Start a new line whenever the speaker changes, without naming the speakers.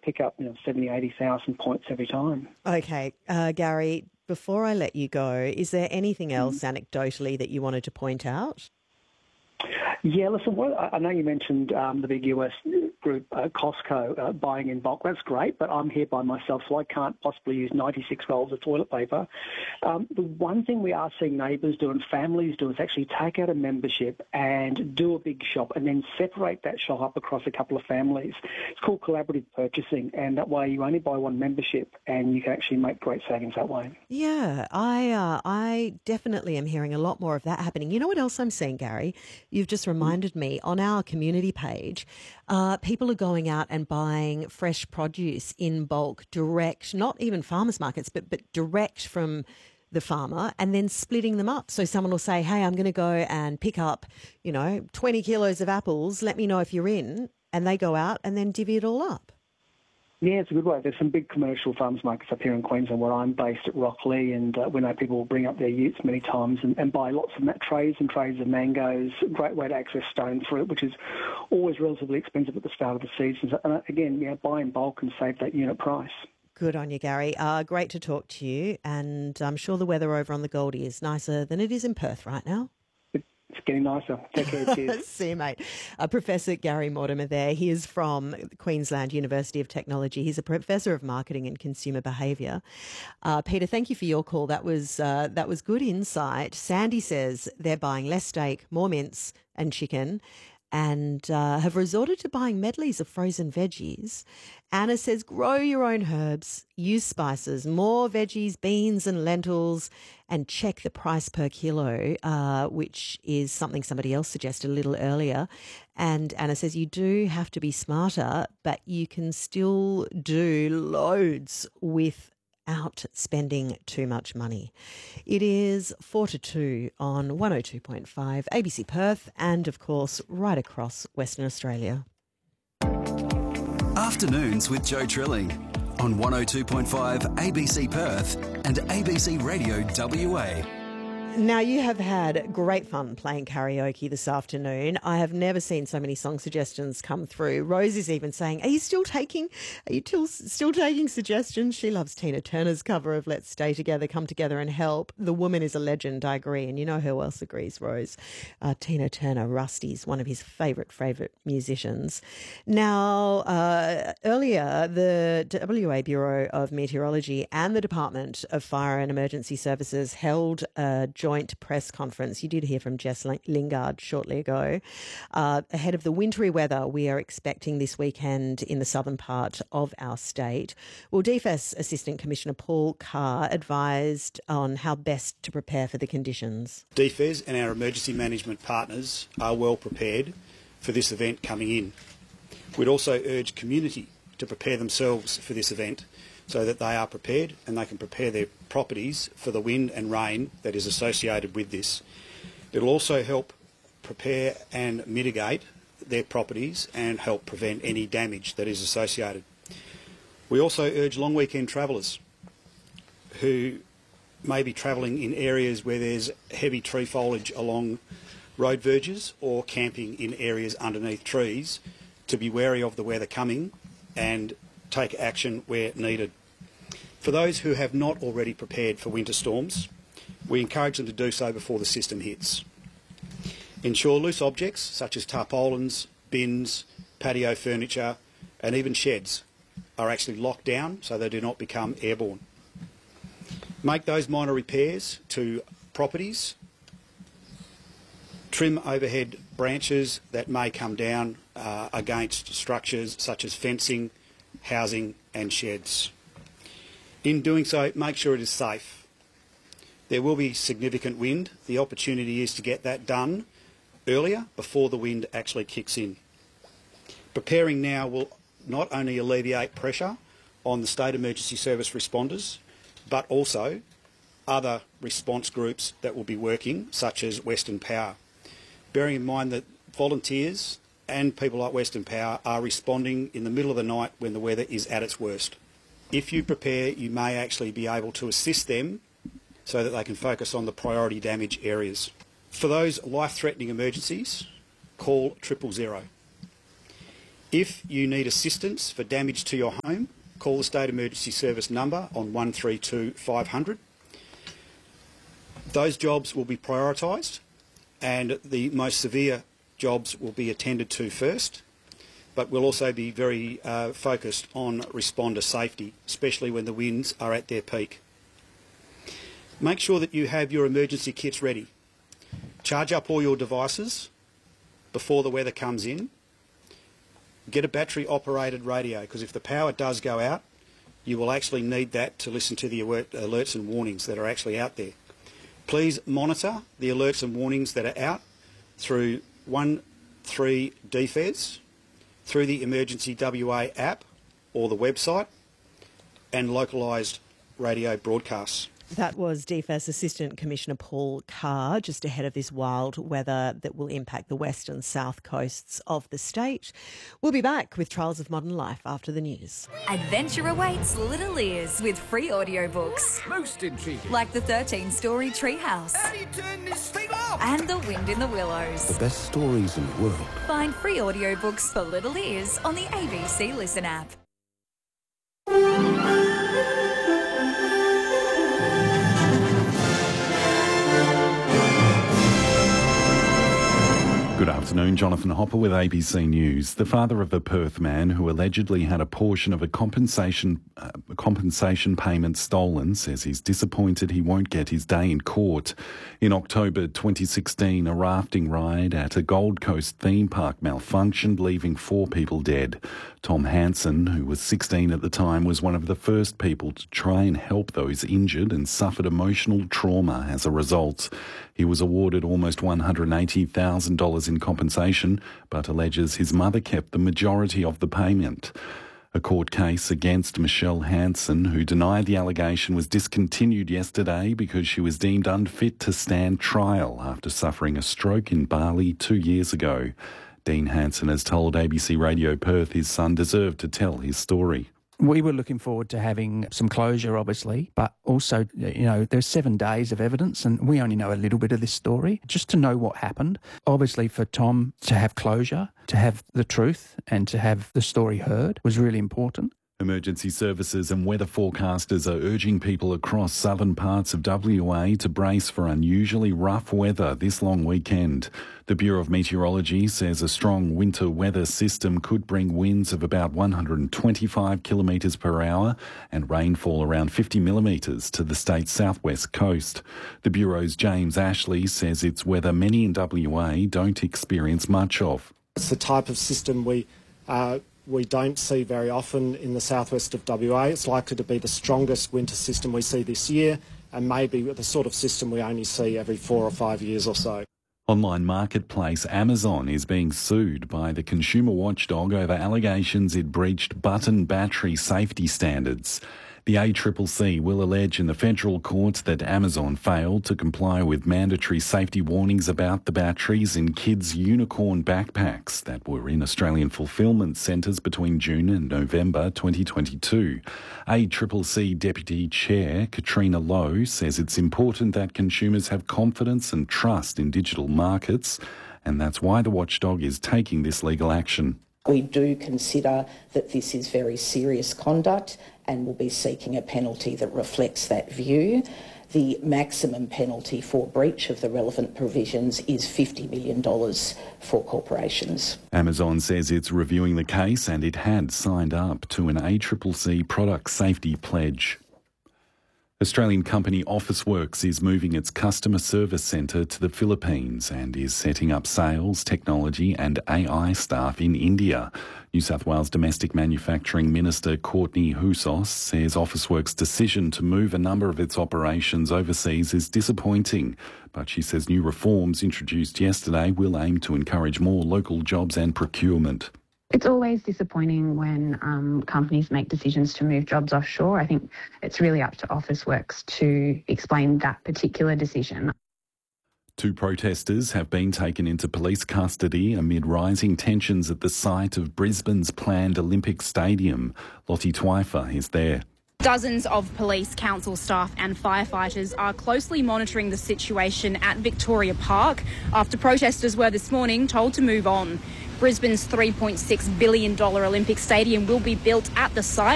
pick up 70, 80,000 points every time.
Okay, Gary, before I let you go, is there anything else anecdotally that you wanted to point out?
Yeah, listen, I know you mentioned the big US group, Costco, buying in bulk. That's great, but I'm here by myself, so I can't possibly use 96 rolls of toilet paper. The one thing we are seeing neighbours do and families do is actually take out a membership and do a big shop and then separate that shop up across a couple of families. It's called collaborative purchasing, and that way you only buy one membership and you can actually make great savings that way.
Yeah, I definitely am hearing a lot more of that happening. You know what else I'm seeing, Gary? You've just reminded me, on our community page, people are going out and buying fresh produce in bulk, direct, not even farmers markets, but direct from the farmer, and then splitting them up. So someone will say, hey, I'm going to go and pick up, 20 kilos of apples. Let me know if you're in. And they go out and then divvy it all up.
Yeah, it's a good way. There's some big commercial farmers markets up here in Queensland where I'm based at Rockley, and we know people will bring up their utes many times and buy lots of trays and trays of mangoes. Great way to access stone fruit, which is always relatively expensive at the start of the season. So, and again, buy in bulk and save that unit price.
Good on you, Gary. Great to talk to you, and I'm sure the weather over on the Goldie is nicer than it is in Perth right now.
It's getting nicer. Take care. Cheers.
See you, mate. Professor Gary Mortimer there. He is from Queensland University of Technology. He's a professor of marketing and consumer behaviour. Peter, thank you for your call. That was good insight. Sandy says they're buying less steak, more mince and chicken, and have resorted to buying medleys of frozen veggies. Anna says grow your own herbs, use spices, more veggies, beans and lentils, and check the price per kilo, which is something somebody else suggested a little earlier. And Anna says you do have to be smarter, but you can still do loads without spending too much money. It is 4 to 2 on 102.5 ABC Perth and, of course, right across Western Australia.
Afternoons with Joe Trilling on 102.5 ABC Perth and ABC Radio WA.
Now, you have had great fun playing karaoke this afternoon. I have never seen so many song suggestions come through. Rose is even saying, are you still taking suggestions? She loves Tina Turner's cover of Let's Stay Together, Come Together and Help. The woman is a legend, I agree. And you know who else agrees, Rose? Tina Turner. Rusty's one of his favourite musicians. Now, earlier, the WA Bureau of Meteorology and the Department of Fire and Emergency Services held a joint press conference. You did hear from Jess Lingard shortly ago. Ahead of the wintry weather we are expecting this weekend in the southern part of our state. Well, DFS Assistant Commissioner Paul Carr advised on how best to prepare for the conditions.
DFES and our emergency management partners are well prepared for this event coming in. We'd also urge community to prepare themselves for this event so that they are prepared and they can prepare their properties for the wind and rain that is associated with this. It will also help prepare and mitigate their properties and help prevent any damage that is associated. We also urge long weekend travellers who may be travelling in areas where there's heavy tree foliage along road verges or camping in areas underneath trees to be wary of the weather coming and take action where needed. For those who have not already prepared for winter storms, we encourage them to do so before the system hits. Ensure loose objects such as tarpaulins, bins, patio furniture and even sheds are actually locked down so they do not become airborne. Make those minor repairs to properties. Trim overhead branches that may come down against structures such as fencing, housing and sheds. In doing so, make sure it is safe. There will be significant wind. The opportunity is to get that done earlier before the wind actually kicks in. Preparing now will not only alleviate pressure on the State Emergency Service responders, but also other response groups that will be working, such as Western Power. Bearing in mind that volunteers and people like Western Power are responding in the middle of the night when the weather is at its worst. If you prepare, you may actually be able to assist them so that they can focus on the priority damage areas. For those life-threatening emergencies, call 000. If you need assistance for damage to your home, call the State Emergency Service number on 132 500. Those jobs will be prioritised and the most severe jobs will be attended to first, but we'll also be very focused on responder safety, especially when the winds are at their peak. Make sure that you have your emergency kits ready. Charge up all your devices before the weather comes in. Get a battery-operated radio, because if the power does go out, you will actually need that to listen to the alerts and warnings that are actually out there. Please monitor the alerts and warnings that are out through 13 DFES, through the Emergency WA app or the website, and localised radio broadcasts.
That was DFES Assistant Commissioner Paul Carr, just ahead of this wild weather that will impact the west and south coasts of the state. We'll be back with Trials of Modern Life after the news.
Adventure awaits little ears with free audiobooks.
Most intriguing.
Like the 13-story Treehouse.
How do you turn this thing off?
And The Wind in the Willows.
The best stories in the world.
Find free audiobooks for little ears on the ABC Listen app.
Good afternoon, Jonathan Hopper with ABC News. The father of a Perth man who allegedly had a portion of a compensation payment stolen says he's disappointed he won't get his day in court. In October 2016, a rafting ride at a Gold Coast theme park malfunctioned, leaving 4 people dead. Tom Hansen, who was 16 at the time, was one of the first people to try and help those injured and suffered emotional trauma as a result. He was awarded almost $180,000 in compensation, but alleges his mother kept the majority of the payment. A court case against Michelle Hansen, who denied the allegation, was discontinued yesterday because she was deemed unfit to stand trial after suffering a stroke in Bali 2 years ago. Dean Hansen has told ABC Radio Perth his son deserved to tell his story.
We were looking forward to having some closure, obviously, but also, there's 7 days of evidence and we only know a little bit of this story, just to know what happened. Obviously, for Tom to have closure, to have the truth and to have the story heard was really important.
Emergency services and weather forecasters are urging people across southern parts of WA to brace for unusually rough weather this long weekend. The Bureau of Meteorology says a strong winter weather system could bring winds of about 125 kilometres per hour and rainfall around 50 millimetres to the state's southwest coast. The Bureau's James Ashley says it's weather many in WA don't experience much of.
It's the type of system we don't see very often in the southwest of WA. It's likely to be the strongest winter system we see this year and maybe the sort of system we only see every 4 or 5 years or so.
Online marketplace Amazon is being sued by the consumer watchdog over allegations it breached button battery safety standards. The ACCC will allege in the federal court that Amazon failed to comply with mandatory safety warnings about the batteries in kids' unicorn backpacks that were in Australian fulfilment centres between June and November 2022. ACCC Deputy Chair Katrina Lowe says it's important that consumers have confidence and trust in digital markets, and that's why the watchdog is taking this legal action.
We do consider that this is very serious conduct and will be seeking a penalty that reflects that view. The maximum penalty for breach of the relevant provisions is $50 million for corporations.
Amazon says it's reviewing the case and it had signed up to an ACCC product safety pledge. Australian company Officeworks is moving its customer service centre to the Philippines and is setting up sales, technology and AI staff in India. New South Wales Domestic Manufacturing Minister Courtney Houssos says Officeworks' decision to move a number of its operations overseas is disappointing, but she says new reforms introduced yesterday will aim to encourage more local jobs and procurement.
It's always disappointing when companies make decisions to move jobs offshore. I think it's really up to Officeworks to explain that particular decision.
2 protesters have been taken into police custody amid rising tensions at the site of Brisbane's planned Olympic Stadium. Lottie Twyfer is there.
Dozens of police, council staff and firefighters are closely monitoring the situation at Victoria Park after protesters were this morning told to move on. Brisbane's $3.6 billion Olympic Stadium will be built at the site.